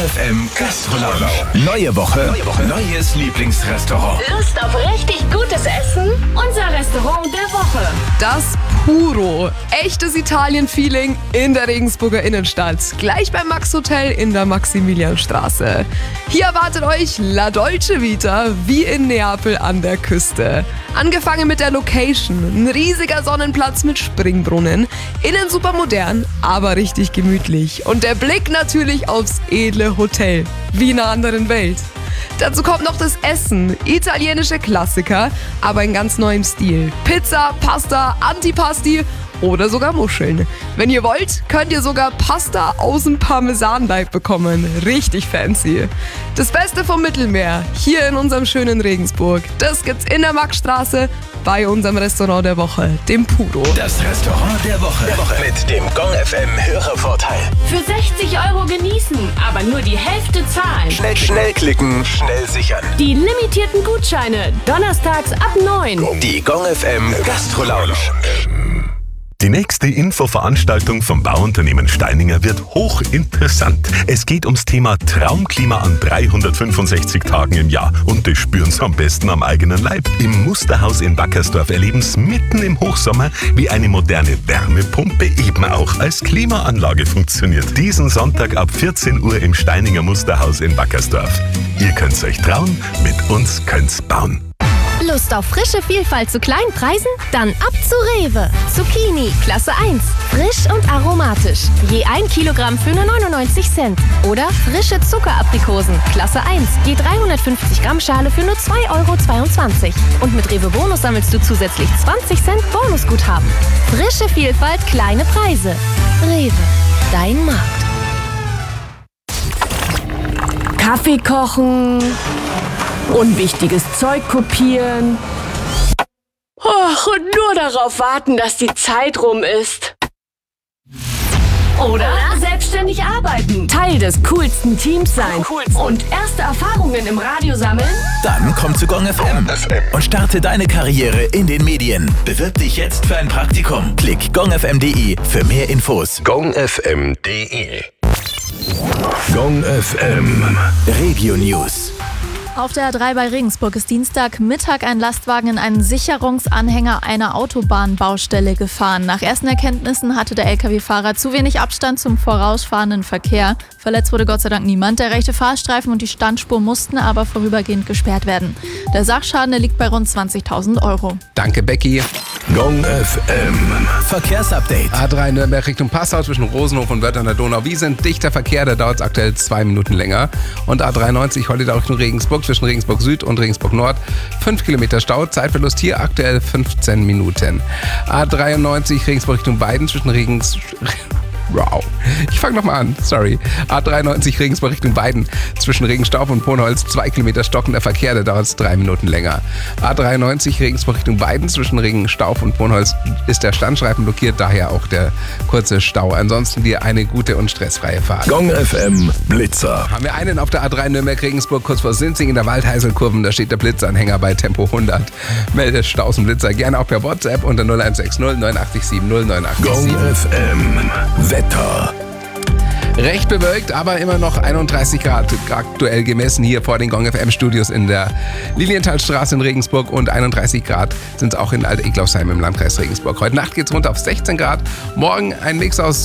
FM Gastro-Lounge. Neue Woche, neues Lieblingsrestaurant. Lust auf richtig gutes Essen? Unser Restaurant der Woche. Das Puro. Echtes Italien-Feeling in der Regensburger Innenstadt. Gleich beim Max Hotel in der Maximilianstraße. Hier erwartet euch La Dolce Vita wie in Neapel an der Küste. Angefangen mit der Location. Ein riesiger Sonnenplatz mit Springbrunnen. Innen super modern, aber richtig gemütlich. Und der Blick natürlich aufs edle Hotel. Wie in einer anderen Welt. Dazu kommt noch das Essen. Italienische Klassiker, aber in ganz neuem Stil. Pizza, Pasta, Antipasti oder sogar Muscheln. Wenn ihr wollt, könnt ihr sogar Pasta aus dem Parmesanleib bekommen. Richtig fancy. Das Beste vom Mittelmeer, hier in unserem schönen Regensburg. Das gibt's in der Maxstraße bei unserem Restaurant der Woche, dem Puro. Das Restaurant der Woche. Mit dem Gong FM Hörervorteil. Für 60 € genießen, aber nur die Hälfte zahlen. Schnell klicken, schnell sichern. Die limitierten Gutscheine, donnerstags ab 9. Die Gong FM Gastro-Lounge. Die nächste Infoveranstaltung vom Bauunternehmen Steininger wird hochinteressant. Es geht ums Thema Traumklima an 365 Tagen im Jahr. Und das spüren Sie am besten am eigenen Leib. Im Musterhaus in Wackersdorf erleben Sie mitten im Hochsommer, wie eine moderne Wärmepumpe eben auch als Klimaanlage funktioniert. Diesen Sonntag ab 14 Uhr im Steininger Musterhaus in Wackersdorf. Ihr könnt's euch trauen, mit uns könnt's bauen. Lust auf frische Vielfalt zu kleinen Preisen? Dann ab zu Rewe. Zucchini, Klasse 1. Frisch und aromatisch. Je 1 Kilogramm für nur 99 Cent. Oder frische Zuckeraprikosen, Klasse 1. Je 350 Gramm Schale für nur 2,22 €. Und mit Rewe Bonus sammelst du zusätzlich 20 Cent Bonusguthaben. Frische Vielfalt, kleine Preise. Rewe, dein Markt. Kaffee kochen, unwichtiges Zeug kopieren. Und nur darauf warten, dass die Zeit rum ist. Oder selbstständig arbeiten, Teil des coolsten Teams sein und erste Erfahrungen im Radio sammeln. Dann komm zu Gong FM und starte deine Karriere in den Medien. Bewirb dich jetzt für ein Praktikum. Klick gongfm.de für mehr Infos. gongfm.de Gong FM Regio News. Auf der A3 bei Regensburg ist Dienstagmittag ein Lastwagen in einen Sicherungsanhänger einer Autobahnbaustelle gefahren. Nach ersten Erkenntnissen hatte der Lkw-Fahrer zu wenig Abstand zum vorausfahrenden Verkehr. Verletzt wurde Gott sei Dank niemand. Der rechte Fahrstreifen und die Standspur mussten aber vorübergehend gesperrt werden. Der Sachschaden liegt bei rund 20.000 €. Danke, Becky. Gong FM Verkehrsupdate. A3 Nürnberg Richtung Passau zwischen Rosenhof und Wörth an der Donau. Wie sind dichter Verkehr, da dauert es aktuell 2 Minuten länger. Und A93 Holledau Richtung Regensburg zwischen Regensburg Süd und Regensburg Nord. 5 Kilometer Stau, Zeitverlust hier aktuell 15 Minuten. A93 Regensburg Richtung Weiden zwischen Wow. Ich fange nochmal an, sorry. A93 Regensburg Richtung Weiden zwischen Regenstauf und Ponholz 2 Kilometer stockender Verkehr, da dauert es 3 Minuten länger. A93 Regensburg Richtung Weiden zwischen Regenstauf und Ponholz ist der Standstreifen blockiert, daher auch der kurze Stau. Ansonsten dir eine gute und stressfreie Fahrt. Gong FM Blitzer. Haben wir einen auf der A3 Nürnberg-Regensburg kurz vor Sinzing in der Waldheiselkurven, da steht der Blitzanhänger bei Tempo 100. Melde Staus und Blitzer gerne auch per WhatsApp unter 0160 987 0987. Gong FM Wetter. Recht bewölkt, aber immer noch 31 Grad aktuell gemessen hier vor den Gong FM Studios in der Lilienthalstraße in Regensburg und 31 Grad sind es auch in Alt-Eglausheim im Landkreis Regensburg. Heute Nacht geht's runter auf 16 Grad. Morgen ein Mix aus